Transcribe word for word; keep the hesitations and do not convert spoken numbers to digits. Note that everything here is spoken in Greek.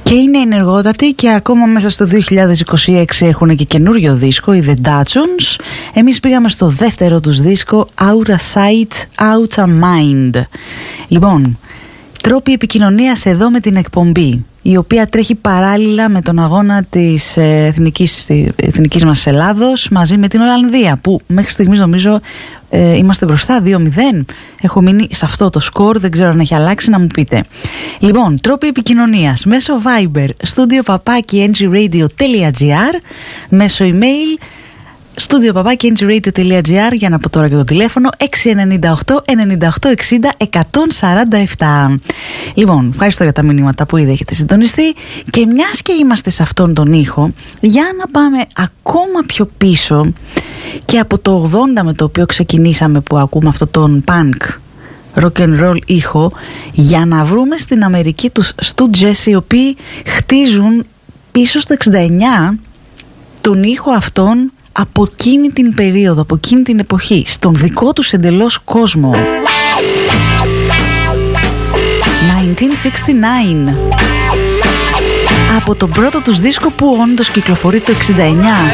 Και είναι ενεργότατοι και ακόμα μέσα στο δύο χιλιάδες είκοσι έξι έχουν και καινούριο δίσκο, οι The Datsuns. Εμείς πήγαμε στο δεύτερο τους δίσκο, Out of Sight, Out of Mind. Λοιπόν, τρόποι επικοινωνίας εδώ με την εκπομπή, η οποία τρέχει παράλληλα με τον αγώνα της εθνικής, της εθνικής μας Ελλάδος μαζί με την Ολλανδία, που μέχρι στιγμής νομίζω ε, είμαστε μπροστά δύο μηδέν. Έχω μείνει σε αυτό το σκορ, δεν ξέρω αν έχει αλλάξει, να μου πείτε. Λοιπόν, τρόποι επικοινωνίας μέσω Viber, studio παπάκι engyradio.gr, μέσω email studio παπάκι engyradio.gr, για να πω τώρα και το τηλέφωνο έξι εννιά οκτώ εννιά οκτώ εξήντα εκατόν σαράντα επτά. Λοιπόν, ευχαριστώ για τα μηνύματα που ήδη έχετε συντονιστεί, και μιας και είμαστε σε αυτόν τον ήχο, για να πάμε ακόμα πιο πίσω και από το ογδόντα, με το οποίο ξεκινήσαμε, που ακούμε αυτό τον punk rock and roll ήχο, για να βρούμε στην Αμερική τους Stooges, οι οποίοι χτίζουν πίσω στο εξήντα εννιά τον ήχο αυτόν από εκείνη την περίοδο, από εκείνη την εποχή, στον δικό τους εντελώς κόσμο. χίλια εννιακόσια εξήντα εννιά, από τον πρώτο τους δίσκο που όντως κυκλοφορεί το εξήντα εννιά.